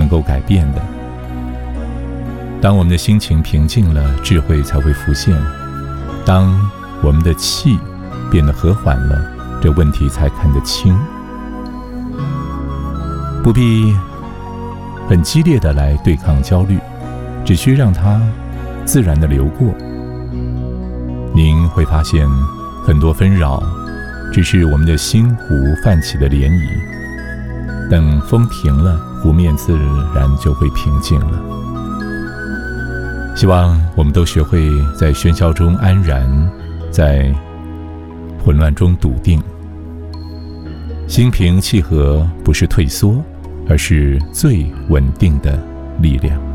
够改变的。当我们的心情平静了，智慧才会浮现；当我们的气变得和缓了，这问题才看得清。不必很激烈的来对抗焦虑，只需让它自然的流过。您会发现，很多纷扰只是我们的心湖泛起的涟漪，等风停了，湖面自然就会平静了。希望我们都学会在喧嚣中安然，在混乱中笃定。心平气和不是退缩，而是最稳定的力量。